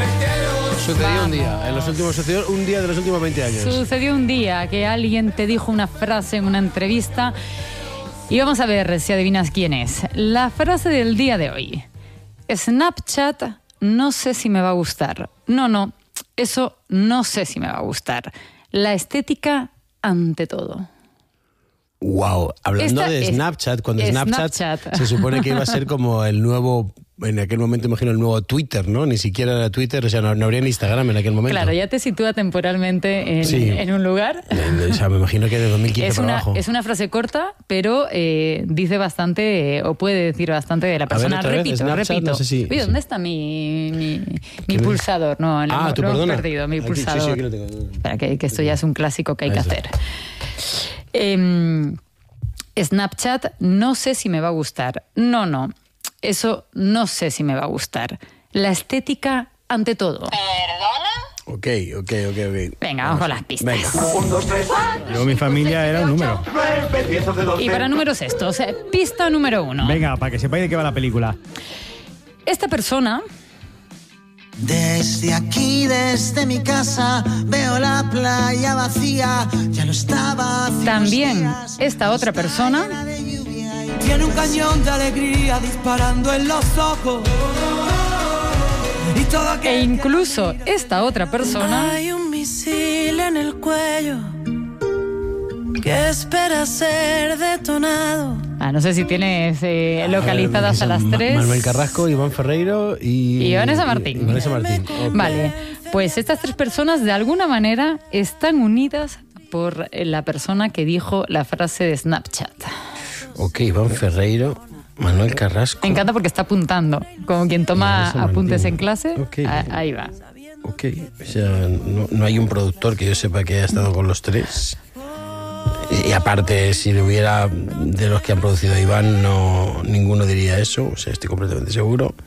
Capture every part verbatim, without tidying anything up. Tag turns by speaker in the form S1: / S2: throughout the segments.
S1: Sucedió
S2: Vamos.
S1: un día, en los últimos, sucedió un día de los últimos veinte años.
S2: Sucedió un día que alguien te dijo una frase en una entrevista y vamos a ver si adivinas quién es. La frase del día de hoy. Snapchat, no sé si me va a gustar. No, no, eso no sé si me va a gustar. La estética ante todo.
S1: Wow, hablando
S2: Esta
S1: de
S2: es-
S1: Snapchat, cuando
S2: es
S1: Snapchat,
S2: Snapchat.
S1: se supone que iba a ser como el nuevo, en aquel momento imagino el nuevo Twitter, ¿no? Ni siquiera era Twitter, o sea, no, no habría ni Instagram en aquel momento.
S2: Claro, ya te sitúa temporalmente en,
S1: Sí.
S2: en un lugar.
S1: O sea, me imagino que de dos mil quince
S2: Es
S1: para
S2: una,
S1: abajo.
S2: es una frase corta, pero eh, dice bastante, eh, o puede decir bastante de la persona.
S1: otra vez,
S2: repito,
S1: Snapchat,
S2: repito.
S1: no sé si-
S2: Oye,
S1: sí.
S2: ¿dónde está mi, mi, mi
S1: ¿Qué?
S2: pulsador? No, lo,
S1: Ah,
S2: hemos-
S1: tú
S2: lo hemos
S1: perdona.
S2: perdido, mi
S1: Aquí,
S2: pulsador.
S1: sí, sí, aquí lo tengo.
S2: Espera, que, que esto ya es un clásico que hay
S1: Ahí
S2: que
S1: está.
S2: hacer. Em, Snapchat, no sé si me va a gustar. No, no, eso no sé si me va a gustar. La estética ante todo.
S1: Ok, ok, ok, ok.
S2: Venga, vamos con las pistas.
S1: Venga.
S3: Yo, mi familia era un número.
S2: Y para números estos, eh, pista número uno.
S3: Venga, para que sepáis de qué va la película.
S2: Esta persona
S4: Desde aquí, desde mi casa, veo la playa vacía. Ya no estaba. hace
S2: también,
S4: unos días,
S2: esta otra persona
S4: llena de lluvia y tiene un cañón de alegría disparando en los ojos. Y todo aquel
S2: e
S4: que
S2: incluso esta otra persona
S5: Hay un misil en el cuello que espera ser detonado.
S2: ah, no sé si tienes eh, localizadas a,
S1: ver,
S2: las
S1: Ma-
S2: tres.
S1: Manuel Carrasco, Iván Ferreiro y...
S2: Y Vanessa Martín.
S1: y Vanessa Martín. Ok.
S2: Vale, pues estas tres personas de alguna manera están unidas por eh, la persona que dijo la frase de Snapchat.
S1: Ok, Iván Ferreiro, Manuel Carrasco.
S2: Me encanta porque está apuntando, como quien toma
S1: Vanessa Martín.
S2: apuntes en clase.
S1: Ok.
S2: Ah, ahí va.
S1: Ok, o sea, no, no hay un productor que yo sepa que haya estado con los tres. Y aparte, si lo hubiera de los que han producido a Iván, no, ninguno diría eso, o sea, estoy completamente seguro.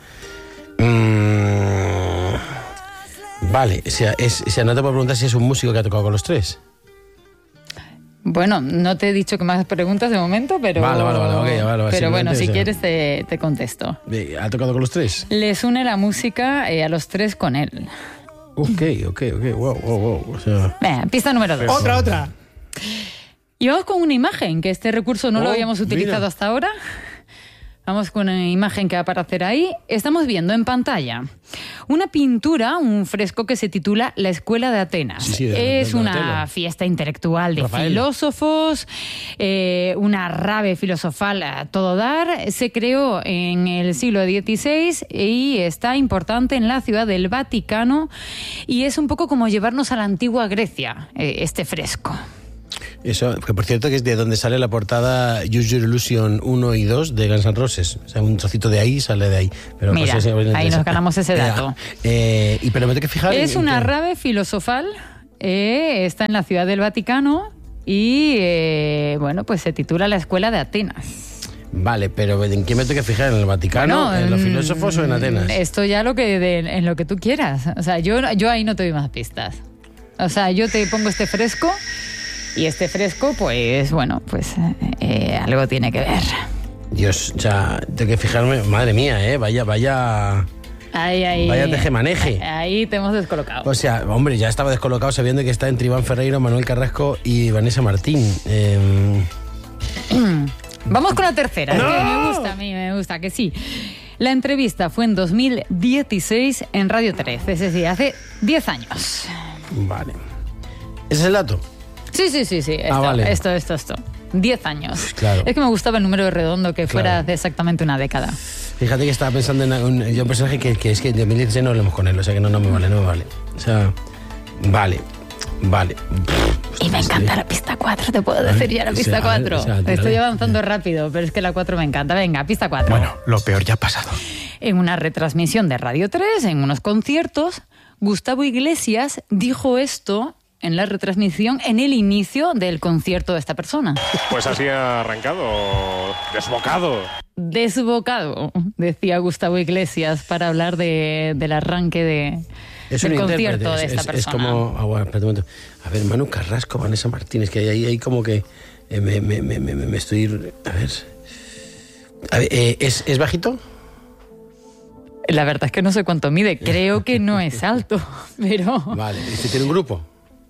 S1: Mm, vale, o sea, es, o sea, no te puedo preguntar si es un músico que ha tocado con los tres.
S2: Bueno, no te he dicho que más preguntas de momento, pero...
S1: Vale, vale, vale, ok, vale, vale,
S2: pero bueno,
S1: simplemente,
S2: si
S1: o sea-
S2: quieres te, te contesto.
S1: Eh, ¿Ha tocado con los tres?
S2: Les une la música eh, a los tres con él.
S1: Ok, ok, ok, wow, wow, wow, o sea...
S2: Venga, pista número dos.
S3: Otra, otra.
S2: Y vamos con una imagen, que este recurso no lo
S1: Oh,
S2: habíamos utilizado
S1: mira.
S2: hasta ahora. Vamos con una imagen que va a aparecer ahí. Estamos viendo en pantalla una pintura, un fresco que se titula La Escuela de Atenas.
S1: Sí, sí, de-
S2: es
S1: de
S2: una
S1: Donatello.
S2: fiesta intelectual de
S1: Rafael.
S2: filósofos, eh, una rave filosofal a todo dar. Se creó en el siglo dieciséis y está importante en la ciudad del Vaticano y es un poco como llevarnos a la antigua Grecia, eh, este fresco.
S1: Eso, que por cierto que es de donde sale la portada Use Your Illusion uno y dos de Guns N' Roses. O sea, un trocito de ahí sale de ahí. Pero
S2: Mira,
S1: pues, sí, sí,
S2: ahí nos ganamos ese dato.
S1: Eh, y pero me tengo que fijar...
S2: Es
S1: en-
S2: una
S1: en que-
S2: rave filosofal, eh, está en la ciudad del Vaticano y, eh, bueno, pues se titula La Escuela de Atenas.
S1: Vale, pero ¿en qué me tengo que fijar? ¿En el Vaticano?
S2: Bueno,
S1: ¿En los
S2: mm,
S1: filósofos o en Atenas?
S2: Esto ya lo que de- en lo que tú quieras. O sea, yo, yo ahí no te doy más pistas. O sea, yo te pongo este fresco y este fresco, pues, bueno, pues eh, algo tiene que ver.
S1: Dios, o sea, tengo que fijarme... Madre mía, ¿eh? Vaya, vaya...
S2: Ahí, ahí.
S1: Vaya tejemaneje.
S2: Ahí te hemos descolocado.
S1: O sea, hombre, ya estaba descolocado sabiendo que está entre Iván Ferreiro, Manuel Carrasco y Vanessa Martín. Eh,
S2: Vamos con la tercera.
S3: ¡No!
S2: Que me gusta, a mí me gusta, que sí. La entrevista fue en dos mil dieciséis en Radio tres, es decir, hace diez años.
S1: vale. ¿Ese es el dato?
S2: Sí, sí, sí, sí. Esto,
S1: vale.
S2: esto, esto, esto. diez años.
S1: Claro.
S2: Es que me gustaba el número redondo, que fuera
S1: Claro.
S2: de exactamente una década.
S1: Fíjate que estaba pensando en un, yo un personaje que, que es que en dos mil dieciséis no hablemos con él, o sea que no, no me vale, no me vale. O sea, vale, vale.
S2: Y me encanta la pista cuatro, te puedo decir ya la
S1: o
S2: pista
S1: sea,
S2: cuatro.
S1: o sea, tírale.
S2: Estoy avanzando rápido, pero es que la cuatro me encanta. Venga, pista cuatro.
S3: Bueno, lo peor ya ha pasado.
S2: En una retransmisión de Radio tres, en unos conciertos, Gustavo Iglesias dijo esto en la retransmisión en el inicio del concierto de esta persona.
S6: Pues así ha arrancado, desbocado.
S2: Desbocado, decía Gustavo Iglesias para hablar de, del arranque de,
S1: Es
S2: del
S1: un
S2: concierto
S1: intérprete,
S2: de
S1: es,
S2: esta
S1: es-
S2: persona.
S1: es como... Ah, bueno, espérate un momento. A ver, Manu Carrasco, Vanessa Martínez, que ahí hay como que... eh, me, me, me, me, me estoy... A ver... A ver, eh, ¿es, ¿Es bajito?
S2: La verdad es que no sé cuánto mide. Creo que no es alto, pero...
S1: Vale, ¿y si tiene un grupo?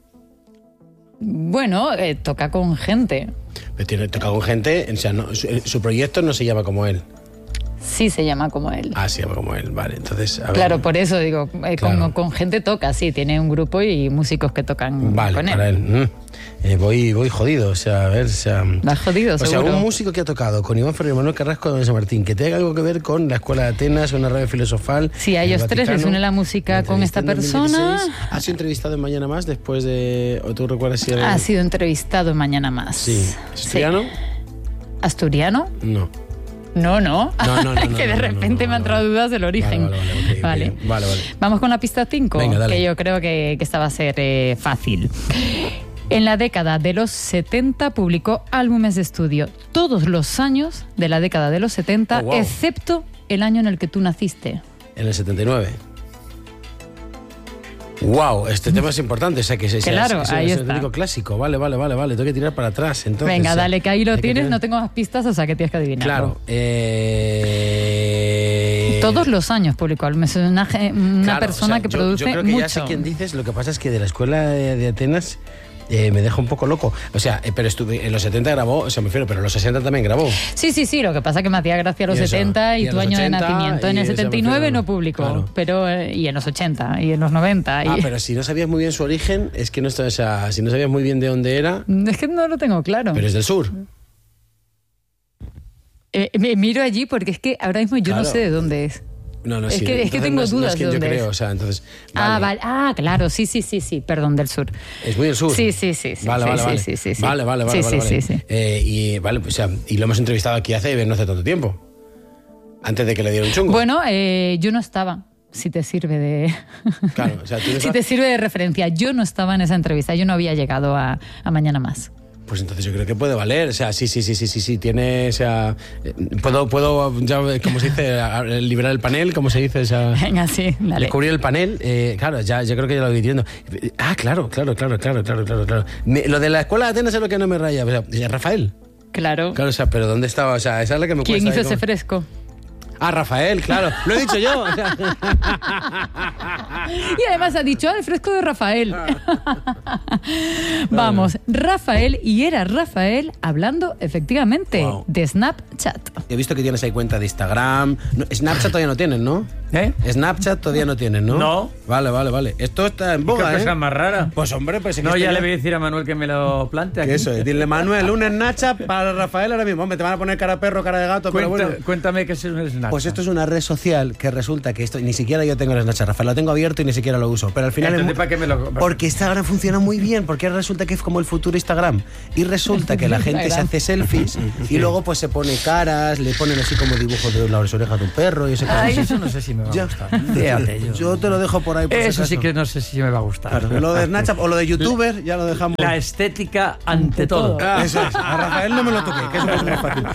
S2: Bueno, eh, toca con gente.
S1: Pero tiene, toca con gente, o sea, no, su, su proyecto no se llama como él.
S2: Sí, se llama como él.
S1: Ah, se llama como él, vale. Entonces, a ver.
S2: Claro, por eso digo, eh,
S1: Claro.
S2: con, con gente toca, sí, tiene un grupo y músicos que tocan
S1: Vale,
S2: con él.
S1: para él. Mm. Eh, voy, voy jodido, o sea, a ver, o sea...
S2: Vas jodido,
S1: O sea,
S2: seguro.
S1: un músico que ha tocado con Iván Ferrer y Manuel Carrasco de San Martín, que tenga algo que ver con la Escuela de Atenas, una radio filosofal...
S2: Sí, a
S1: el
S2: ellos tres les
S1: Vaticano,
S2: une la música con esta
S1: entrevista en dos mil
S2: persona.
S1: dieciséis. ¿Has sido entrevistado en Mañana Más después de...? ¿O tú recuerdas si era...?
S2: Ha sido entrevistado en Mañana Más.
S1: Sí. ¿Es asturiano?
S2: Sí. ¿Asturiano?
S1: No.
S2: No, no.
S1: No, no, no, no,
S2: que de
S1: no, no,
S2: repente
S1: no,
S2: me ha
S1: no,
S2: entrado
S1: no.
S2: dudas del origen.
S1: Vale, vale, vale, ok,
S2: Vale.
S1: ok. Vale, vale.
S2: Vamos con la pista cinco,
S1: Venga, dale.
S2: que yo creo que, que esta va a ser eh, fácil. En la década de los setenta publicó álbumes de estudio todos los años de la década de los setenta,
S1: Oh, wow.
S2: excepto el año en el que tú naciste.
S1: En el setenta y nueve. Wow, este tema es importante, o sea que es,
S2: Claro,
S1: es, es,
S2: ahí
S1: es
S2: está.
S1: auténtico clásico. Vale, vale, vale, vale. Tengo que tirar para atrás. Entonces,
S2: Venga,
S1: o sea,
S2: dale, que ahí lo
S1: hay que
S2: tienes,
S1: tener-
S2: no tengo más pistas, o sea que tienes que adivinarlo.
S1: Claro. Eh...
S2: Todos los años publicó álbumes. Es una, ge- una
S1: Claro,
S2: persona
S1: o sea,
S2: que
S1: yo,
S2: produce
S1: yo creo que
S2: mucho.
S1: ya sé quién dices. Lo que pasa es que de la escuela de, de Atenas eh, me deja un poco loco. O sea, eh, pero estuve en los setenta grabó, o sea, me refiero, pero en los sesenta también grabó.
S2: Sí, sí, sí, lo que pasa es que me hacía gracia a los
S1: Y eso,
S2: setenta y,
S1: y a
S2: tu
S1: los
S2: año
S1: ochenta,
S2: de nacimiento. En
S1: y
S2: el
S1: esa me
S2: setenta y nueve
S1: refiero,
S2: no publicó,
S1: claro.
S2: pero eh, y en los ochenta y en los noventa. Y...
S1: Ah, pero si no sabías muy bien su origen, es que no está, o sea, si no sabías muy bien de dónde era,
S2: Es que no lo tengo claro.
S1: pero es del sur.
S2: Eh, me miro allí porque es que ahora mismo yo no
S1: Claro.
S2: sé de dónde es.
S1: No, no,
S2: Es
S1: sí,
S2: que- es que
S1: entonces
S2: tengo
S1: no es, no
S2: dudas
S1: es quien
S2: de
S1: yo
S2: dónde
S1: creo,
S2: es.
S1: o sea, entonces.
S2: Ah, vale. Ah, claro, sí, sí, sí, sí, perdón, del sur.
S1: Es muy del sur.
S2: Sí, sí, sí, sí.
S1: Vale,
S2: sí,
S1: vale,
S2: sí,
S1: vale.
S2: sí, sí, sí.
S1: Vale, vale, vale.
S2: Sí,
S1: vale,
S2: sí,
S1: vale.
S2: sí, sí.
S1: Eh, y, vale, pues, o sea, y lo hemos entrevistado aquí hace no hace tanto tiempo. Antes de que le diera un chungo.
S2: Bueno, eh, yo no estaba, si te sirve de...
S1: Claro, o sea, tú no
S2: si te sirve de referencia. Yo no estaba en esa entrevista, yo no había llegado a, a Mañana Más.
S1: Pues entonces yo creo que puede valer. O sea, sí, sí, sí, sí, sí, sí. Tiene, o sea, eh, puedo, puedo, ya, como se dice, a- liberar el panel, como se dice, o sea,
S2: Venga, sí, dale.
S1: descubrir el panel. Eh, claro, ya, yo creo que ya lo voy diciendo. Ah, claro, claro, claro, claro, claro, claro, claro. Me- lo de la escuela de Atenas es lo que no me raya. O sea, Rafael.
S2: Claro.
S1: Claro, o sea, pero ¿dónde estaba? O sea, esa es la que me
S2: ¿Quién
S1: cuesta
S2: hizo
S1: ahí
S2: ese
S1: como-
S2: fresco?
S1: Ah, Rafael, claro. Lo he dicho yo. O sea.
S2: Y además ha dicho, ah, el fresco de Rafael. Vamos, Rafael, y era Rafael hablando efectivamente
S1: Wow.
S2: de Snapchat.
S1: He visto que tienes ahí cuenta de Instagram. No, Snapchat todavía no tienen, ¿no?
S3: ¿Eh?
S1: Snapchat todavía no tienen, ¿no?
S3: No.
S1: Vale, vale, vale. Esto está en boga,
S3: Qué
S1: ¿eh?
S3: cosa más rara.
S1: Pues hombre, pues... es que
S3: No,
S1: esto
S3: ya le voy a decir a Manuel que me lo plante aquí.
S1: Que eso es. Dile, Manuel, un Snapchat para Rafael ahora mismo. Hombre, te van a poner cara de perro, cara de gato, pero
S3: Cuenta-
S1: bueno...
S3: Cuéntame qué es un Snapchat.
S1: Pues esto es una red social que resulta que esto ni siquiera yo tengo el Snapchat, Rafael, lo tengo abierto y ni siquiera lo uso, pero al final es
S3: Entonces,
S1: muy-
S3: ¿para qué me lo-
S1: porque Instagram funciona muy bien, porque resulta que es como el futuro Instagram y resulta que la gente se
S2: Instagram.
S1: hace selfies y luego pues se pone caras, le ponen así como dibujos de las orejas de un perro y ese
S3: Ay,
S1: cosas.
S3: eso no sé si me va a
S1: Ya.
S3: gustar. Fíjate, yo.
S1: Yo te lo dejo por ahí por si
S3: Eso sí
S1: acaso.
S3: que no sé si me va a gustar.
S1: Claro, lo de Snapchat o lo de youtuber ya lo dejamos.
S3: La estética ante todo.
S1: Ah, eso es. A Rafael no me lo toqué, que es un poco más fácil.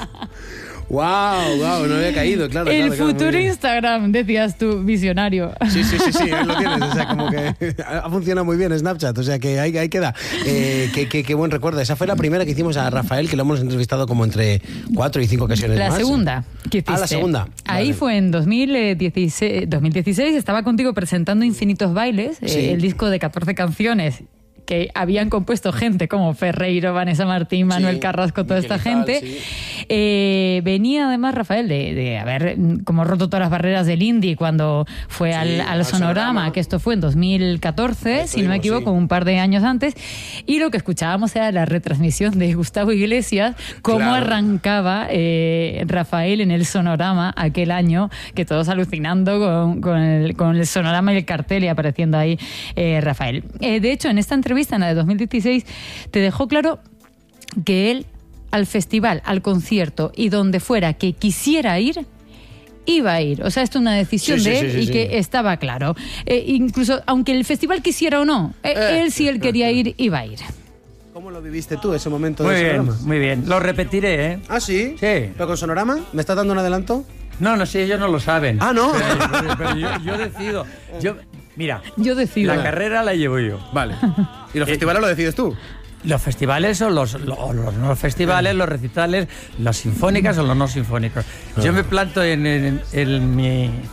S1: Wow, wow, no había caído, claro.
S2: El
S1: claro, claro, muy
S2: futuro
S1: bien.
S2: Instagram, decías tú, visionario.
S1: Sí, sí, sí, sí, ahí lo tienes. O sea, como que ha funcionado muy bien Snapchat. O sea, que ahí, ahí queda. Eh, qué, qué- qué buen recuerdo. Esa fue la primera que hicimos a Rafael, que lo hemos entrevistado como entre cuatro y cinco ocasiones
S2: La
S1: más.
S2: segunda que hiciste.
S1: Ah, la segunda.
S2: Ahí
S1: Vale.
S2: fue en dos mil dieciséis, dos mil dieciséis, estaba contigo presentando Infinitos Bailes, eh,
S1: Sí.
S2: el disco de catorce canciones que habían compuesto gente como Ferreiro, Vanessa Martín, Manuel
S1: Sí,
S2: Carrasco, toda
S1: Miquel
S2: esta
S1: Izal,
S2: gente.
S1: sí.
S2: Eh, venía además Rafael de, de haber mm, como roto todas las barreras del indie cuando fue
S1: Sí,
S2: al, al
S1: al
S2: Sonorama,
S1: Sonorama.
S2: que esto fue en dos mil catorce,
S1: Ahí
S2: si no me
S1: estuvimos,
S2: equivoco,
S1: sí.
S2: un par de años antes, y lo que escuchábamos era la retransmisión de Gustavo Iglesias, cómo
S1: Claro.
S2: arrancaba eh, Rafael en el Sonorama aquel año, que todos alucinando con, con, el, con el Sonorama y el cartel y apareciendo ahí eh, Rafael. Eh, de hecho, en esta entrevista, en la de dos mil dieciséis, te dejó claro que él al festival, al concierto y donde fuera que quisiera ir, iba a ir. O sea, esto es una decisión
S1: Sí, sí,
S2: de
S1: sí,
S2: él
S1: sí,
S2: y
S1: sí.
S2: que estaba claro. Eh, incluso, aunque el festival quisiera o no, eh,
S1: Eh.
S2: él si él quería ir, iba a ir.
S1: ¿Cómo lo viviste tú ese momento
S3: Muy
S1: del
S3: bien,
S1: Sonorama?
S3: muy bien. Lo repetiré, ¿eh?
S1: Ah, sí.
S3: Sí.
S1: ¿Pero con Sonorama? ¿Me estás dando un adelanto?
S3: No, no sé, ellos no lo saben.
S1: Ah, ¿no?
S3: Pero, pero- pero yo, yo decido. Yo, mira,
S2: Yo decido.
S3: la carrera la llevo yo.
S1: Vale. ¿Y los festivales lo decides tú?
S3: Los festivales o los, lo- o los no festivales, los recitales, las sinfónicas o los no sinfónicos. Yo me planto en, en- en mi,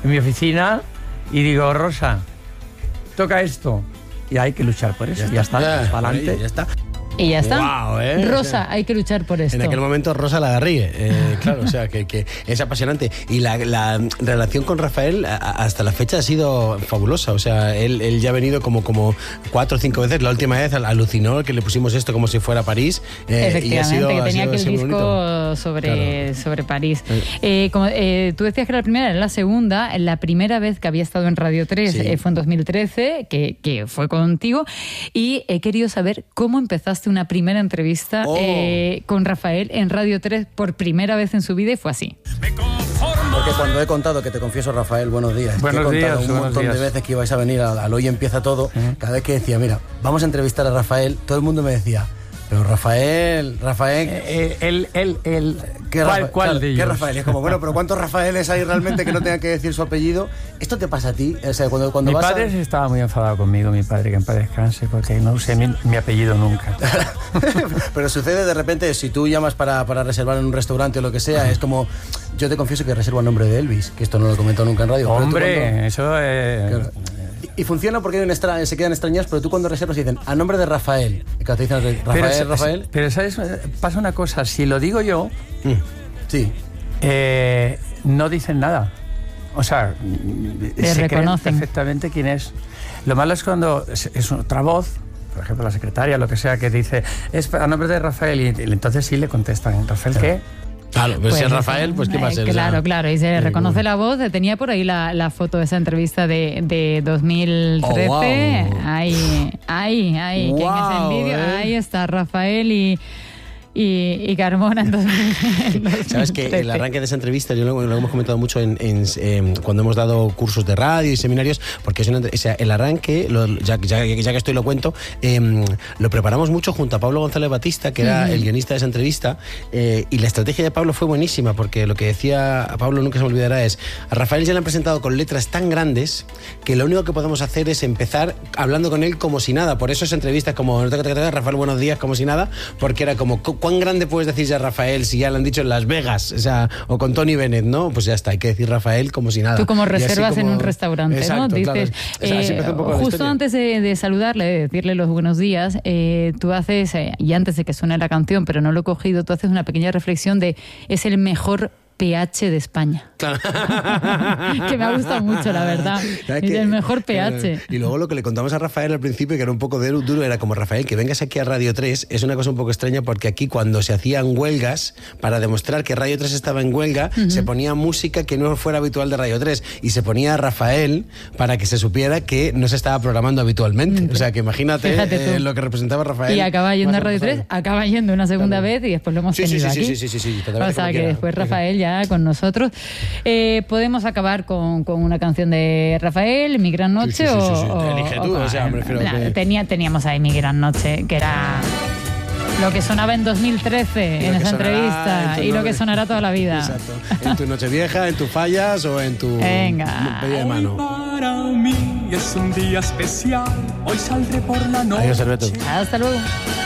S3: en mi oficina y digo, Rosa, toca esto. Y hay que luchar por eso. Ya está, ya está, para adelante.
S1: Ya está.
S2: Y ya está.
S1: Wow, ¿eh?
S2: Rosa, hay que luchar por esto.
S1: En aquel momento Rosa Lagarrigue, eh, claro, o sea, que, que es apasionante. Y la, la relación con Rafael a, hasta la fecha ha sido fabulosa. O sea, él, él ya ha venido como, como cuatro o cinco veces. La última vez alucinó que le pusimos esto como si fuera París. Eh,
S2: Efectivamente,
S1: y ha sido,
S2: que tenía
S1: ha sido,
S2: aquel disco
S1: bonito.
S2: sobre,
S1: Claro.
S2: sobre París. Eh, como, eh, tú decías que era la primera, era la segunda. La primera vez que había estado en Radio tres
S1: Sí.
S2: eh, fue en dos mil trece, que, que fue contigo. Y he querido saber cómo empezaste una primera entrevista
S1: Oh.
S2: eh, con Rafael en Radio tres por primera vez en su vida y fue así.
S7: Porque cuando he contado, que te confieso, Rafael, buenos días,
S3: Buenos
S7: que he contado
S3: días,
S7: un
S3: buenos
S7: montón
S3: días.
S7: de veces que ibais a venir al, al Hoy Empieza Todo, cada vez que decía, mira, vamos a entrevistar a Rafael, todo el mundo me decía, pero Rafael, Rafael...
S3: Eh, él, él, él,
S7: ¿Qué
S3: ¿Cuál,
S7: Rafa-
S3: cuál
S7: claro,
S3: de
S7: ¿qué
S3: ellos?
S7: Rafael? Y es como, bueno, pero ¿cuántos Rafaeles hay realmente que no tengan que decir su apellido? ¿Esto te pasa a ti? O sea, cuando, cuando
S3: Mi
S7: vas
S3: padre
S7: a...
S3: sí estaba muy enfadado conmigo, mi padre, que en paz descanse, porque no usé mi, mi apellido nunca.
S7: Pero sucede de repente, si tú llamas para, para reservar en un restaurante o lo que sea, es como, yo te confieso que reservo el nombre de Elvis, que esto no lo he comentado nunca en radio. pero tú
S3: Hombre,
S7: cuando-
S3: eso eh,
S7: Claro. Y, y funciona porque hay un extra- se quedan extrañados, pero tú cuando reservas dicen, a nombre de Rafael. Y cuando te dicen, Rafael,
S3: pero,
S7: Rafael.
S3: Pero, ¿sabes? Pasa una cosa, si lo digo yo,
S7: Sí.
S3: eh, no dicen nada. O sea,
S2: Te
S3: se creen
S2: reconocen.
S3: perfectamente quién es. Lo malo es cuando es, es otra voz, por ejemplo la secretaria, lo que sea, que dice, es a nombre de Rafael, y, y entonces sí le contestan, ¿Rafael qué?
S1: Claro, pero si es
S2: Pues,
S1: Rafael, pues ¿qué va a
S2: eh,
S1: ser?
S2: Claro,
S1: O sea,
S2: claro, y se
S1: eh,
S2: reconoce
S1: bueno.
S2: la voz. Tenía por ahí la, la foto de esa entrevista de, de dos mil trece.
S1: Oh, wow.
S2: Ahí, ahí, ahí, que en ese
S1: Wow,
S2: vídeo,
S1: eh.
S2: ahí está Rafael y, y, y Carmona en dos mil
S1: Sabes que el arranque de esa entrevista, yo lo, lo hemos comentado mucho en, en, en- cuando hemos dado cursos de radio y seminarios, porque es una, o sea, el arranque, lo- ya, ya, ya que estoy lo cuento, eh, lo preparamos mucho junto a Pablo González Batista, que era el guionista de esa entrevista, eh, y la estrategia de Pablo fue buenísima, porque lo que decía a Pablo, nunca se me olvidará, es a Rafael ya le han presentado con letras tan grandes que lo único que podemos hacer es empezar hablando con él como si nada. Por eso esa entrevista es como, Rafael, buenos días, como si nada, porque era como, ¿cuán grande puedes decir ya Rafael si ya lo han dicho en Las Vegas? O sea, o con Tony Bennett, ¿no? Pues ya está, hay que decir Rafael como si nada.
S2: Tú como
S1: Y así
S2: reservas
S1: como-
S2: en un restaurante,
S1: Exacto,
S2: ¿no?
S1: claro.
S2: Dices,
S1: O sea, así
S2: eh,
S1: empezó un poco la
S2: justo
S1: historia.
S2: antes de, de saludarle, de decirle los buenos días, eh, tú haces, eh, y antes de que suene la canción, pero no lo he cogido, tú haces una pequeña reflexión de, es el mejor pH de España.
S1: Claro.
S2: Que me ha gustado mucho, la verdad.
S1: ¿Sabes
S2: Es
S1: qué?
S2: el mejor
S1: Claro.
S2: pH.
S1: Y luego lo que le contamos a Rafael al principio, que era un poco de- duro, era como, Rafael, que vengas aquí a Radio tres, es una cosa un poco extraña porque aquí cuando se hacían huelgas, para demostrar que Radio tres estaba en huelga, se ponía música que no fuera habitual de Radio tres y se ponía a Rafael para que se supiera que no se estaba programando habitualmente. O sea, que imagínate
S2: Fíjate tú.
S1: eh, lo que representaba Rafael.
S2: Y acaba yendo a
S1: Más
S2: Radio tres,
S1: Rafael.
S2: acaba yendo una segunda vez y después lo hemos
S1: Sí, sí,
S2: tenido
S1: sí,
S2: aquí.
S1: sí, sí, sí, sí, te
S2: O
S1: parece
S2: sea
S1: como
S2: que
S1: quiera.
S2: después Rafael ya con nosotros. Eh, Podemos acabar con, con una canción de Rafael, Mi Gran Noche,
S1: Sí, sí, sí,
S2: o,
S1: sí, sí.
S2: o-
S1: Elige tú,
S2: o con-
S1: o sea, me refiero
S2: Nah,
S1: que-
S2: tenía, teníamos ahí Mi Gran Noche, que era lo que sonaba en dos mil trece
S1: Y
S2: en
S1: lo que
S2: esa
S1: sonará
S2: entrevista
S1: en tu
S2: y lo
S1: nombre.
S2: que sonará toda la vida.
S1: Exacto. En tu Nochevieja, en tu fallas o en tu
S2: Venga.
S1: pedida de mano.
S8: Para mí es un día especial. Hoy saldré por la noche.
S1: Adiós, Alberto.
S2: Hasta luego.